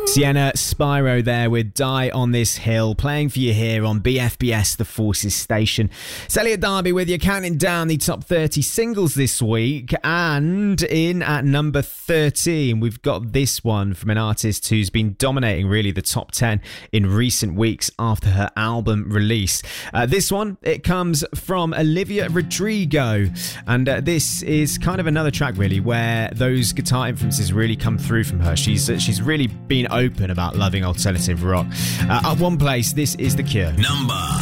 Sienna Spyro there with Die on This Hill, playing for you here on BFBS, the Forces station. It's Elliot Darby with you, counting down the top 30 singles this week. And in at number 13, we've got this one from an artist who's been dominating really the top 10 in recent weeks after her album release. This one, it comes from Olivia Rodrigo. And this is kind of another track really where those guitar influences really come through from her. She's really been open about loving alternative rock. At one place, this is The Cure. Number